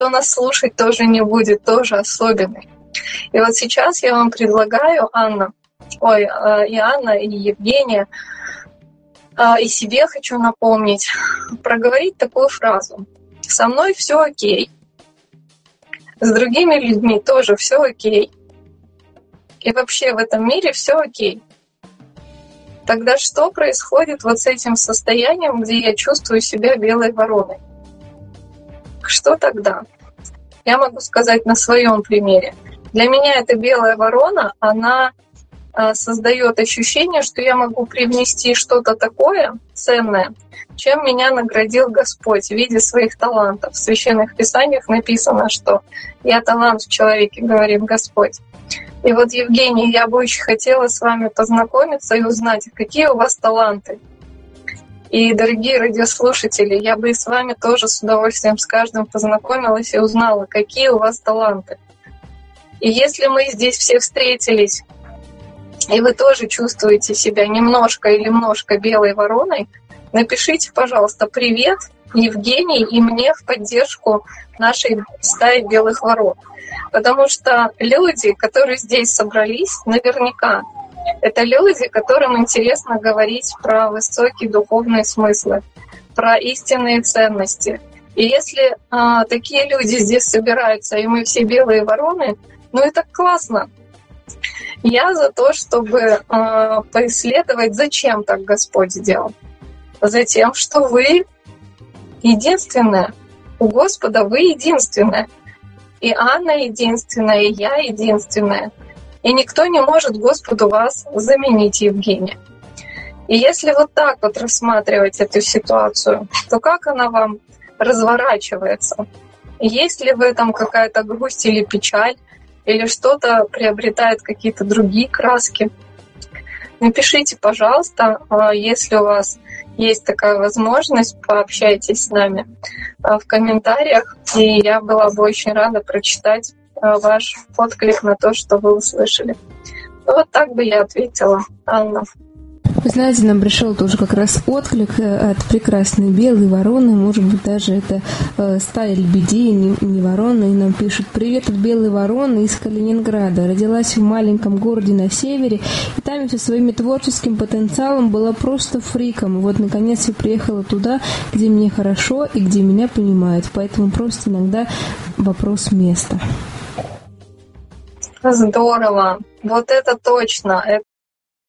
нас слушать тоже не будет, тоже особенный. И вот сейчас я вам предлагаю, и Анна, и Евгения, и себе хочу напомнить, проговорить такую фразу. Со мной все окей. С другими людьми тоже все окей. И вообще в этом мире все окей. Тогда что происходит вот с этим состоянием, где я чувствую себя белой вороной? Что тогда? Я могу сказать на своем примере. Для меня эта белая ворона, она создает ощущение, что я могу привнести что-то такое ценное, чем меня наградил Господь в виде своих талантов. В Священных Писаниях написано, что «я талант в человеке», говорит Господь. И вот, Евгений, я бы очень хотела с вами познакомиться и узнать, какие у вас таланты. И, дорогие радиослушатели, я бы и с вами тоже с удовольствием с каждым познакомилась и узнала, какие у вас таланты. И если мы здесь все встретились, и вы тоже чувствуете себя немножко или немножко белой вороной, напишите, пожалуйста, «Привет, Евгений», и мне в поддержку нашей стаи белых ворон. Потому что люди, которые здесь собрались, наверняка, это люди, которым интересно говорить про высокие духовные смыслы, про истинные ценности. И если такие люди здесь собираются, и мы все белые вороны, это классно. Я за то, чтобы поисследовать, зачем так Господь сделал. Затем, что вы единственная. У Господа вы единственная. И Анна единственная, и я единственная. И никто не может Господу вас заменить, Евгения. И если вот так вот рассматривать эту ситуацию, то как она вам разворачивается? Есть ли в этом какая-то грусть или печаль? Или что-то приобретает какие-то другие краски? Напишите, пожалуйста, если у вас есть такая возможность, пообщайтесь с нами в комментариях, и я была бы очень рада прочитать ваш отклик на то, что вы услышали. Вот так бы я ответила, Анна. Вы знаете, нам пришел тоже как раз отклик от прекрасной белой вороны, может быть, даже это стая лебедей, не вороны, и нам пишут: «Привет от белой вороны из Калининграда. Родилась в маленьком городе на севере, и там со своим творческим потенциалом была просто фриком. И вот, наконец, я приехала туда, где мне хорошо и где меня понимают. Поэтому просто иногда вопрос места». Здорово. Вот это точно.